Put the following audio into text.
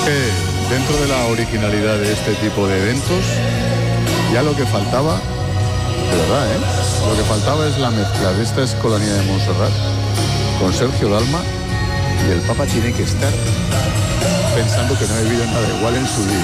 Dentro de la originalidad de este tipo de eventos, ya lo que faltaba, de verdad, lo que faltaba es la mezcla de esta Escolanía de Montserrat con Sergio Dalma, y el Papa tiene que estar pensando que no ha vivido nada igual en su vida.